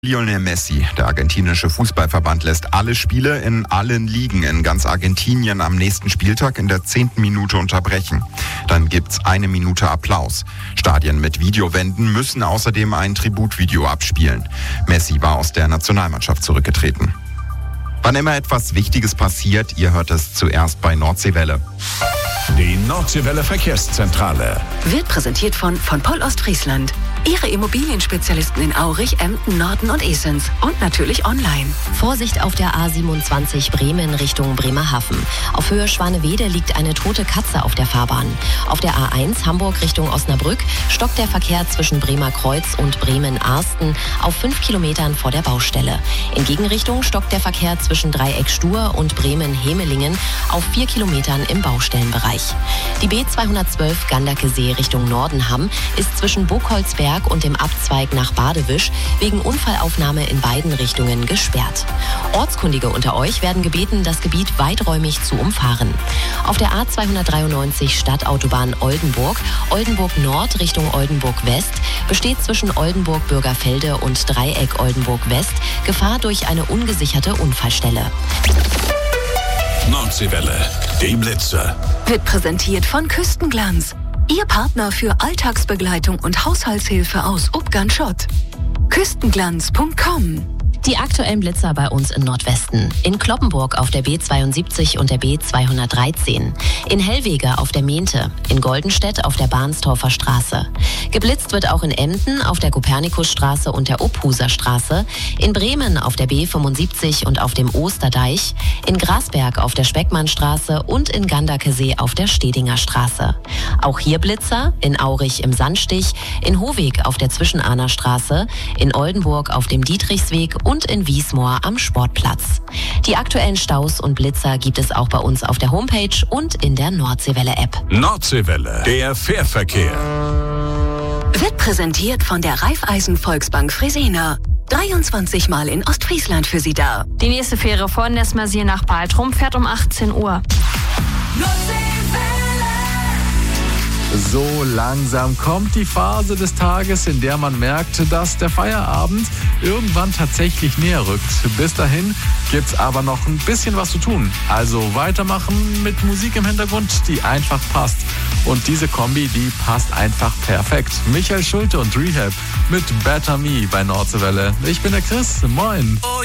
Lionel Messi, der argentinische Fußballverband, lässt alle Spiele in allen Ligen in ganz Argentinien am nächsten Spieltag in der 10. Minute unterbrechen. Dann gibt's 1 Minute Applaus. Stadien mit Videowänden müssen außerdem ein Tributvideo abspielen. Messi war aus der Nationalmannschaft zurückgetreten. Wann immer etwas Wichtiges passiert, ihr hört es zuerst bei Nordseewelle. Die Nordseewelle Verkehrszentrale wird präsentiert von Poll Ostfriesland. Ihre Immobilienspezialisten in Aurich, Emden, Norden und Esens. Und natürlich online. Vorsicht auf der A27 Bremen Richtung Bremerhaven. Auf Höhe Schwanewede liegt eine tote Katze auf der Fahrbahn. Auf der A1 Hamburg Richtung Osnabrück stockt der Verkehr zwischen Bremer Kreuz und Bremen-Arsten auf 5 Kilometern vor der Baustelle. In Gegenrichtung stockt der Verkehr zwischen Dreieck Stur und Bremen-Hemelingen auf 4 Kilometern im Baustellenbereich. Die B212 Gandakesee Richtung Nordenham ist zwischen Burgholzberg und dem Abzweig nach Badewisch wegen Unfallaufnahme in beiden Richtungen gesperrt. Ortskundige unter euch werden gebeten, das Gebiet weiträumig zu umfahren. Auf der A293 Stadtautobahn Oldenburg, Oldenburg Nord Richtung Oldenburg West, besteht zwischen Oldenburg-Bürgerfelde und Dreieck Oldenburg West Gefahr durch eine ungesicherte Unfallstelle. Nordseewelle, die Blitze. Wird präsentiert von Küstenglanz. Ihr Partner für Alltagsbegleitung und Haushaltshilfe aus Ubgern-Schott. Küstenglanz.com. Die aktuellen Blitzer bei uns im Nordwesten. In Cloppenburg auf der B72 und der B213. In Hellwege auf der Mehnte. In Goldenstedt auf der Bahnstorfer Straße. Geblitzt wird auch in Emden auf der Kopernikusstraße und der Obhuser Straße. In Bremen auf der B75 und auf dem Osterdeich. In Grasberg auf der Speckmannstraße und in Gandakesee auf der Stedinger Straße. Auch hier Blitzer. In Aurich im Sandstich. In Hohweg auf der Zwischenahner Straße. In Oldenburg auf dem Dietrichsweg und in Wiesmoor am Sportplatz. Die aktuellen Staus und Blitzer gibt es auch bei uns auf der Homepage und in der Nordseewelle-App. Nordseewelle, der Fährverkehr. Wird präsentiert von der Raiffeisen Volksbank Fresenier. 23 Mal in Ostfriesland für Sie da. Die nächste Fähre von Nessmersier nach Baltrum fährt um 18 Uhr. So langsam kommt die Phase des Tages, in der man merkt, dass der Feierabend irgendwann tatsächlich näher rückt. Bis dahin gibt's aber noch ein bisschen was zu tun. Also weitermachen mit Musik im Hintergrund, die einfach passt. Und diese Kombi, die passt einfach perfekt. Michael Schulte und Rehab mit Better Me bei Nordseewelle. Ich bin der Chris. Moin.